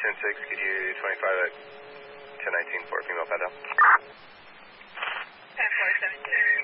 10-6, could you 25 at 10-19 for a female pad down?